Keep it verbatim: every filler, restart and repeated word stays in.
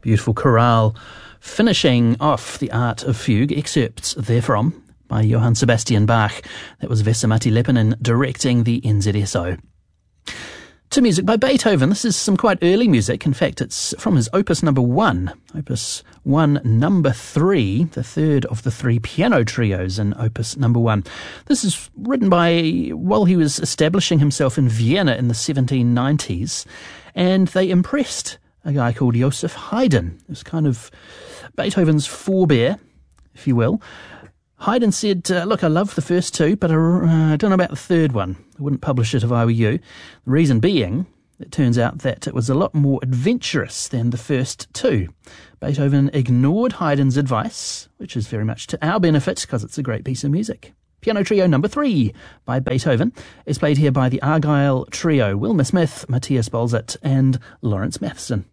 Beautiful chorale finishing off the Art of Fugue, excerpts therefrom by Johann Sebastian Bach. That was Vesa-Matti Leppänen directing the N Z S O. To music by Beethoven. This is some quite early music. In fact, it's from his opus number one. Opus one, number three, the third of the three piano trios in opus number one. This is written by, while he was establishing himself in Vienna in the seventeen nineties, and they impressed a guy called Joseph Haydn. It was kind of Beethoven's forebear, if you will. Haydn said, uh, look, I love the first two, but I uh, don't know about the third one. I wouldn't publish it if I were you. The reason being, it turns out that it was a lot more adventurous than the first two. Beethoven ignored Haydn's advice, which is very much to our benefit because it's a great piece of music. Piano Trio number three by Beethoven is played here by the Argyle Trio, Wilma Smith, Matthias Bolzert and Lawrence Matheson.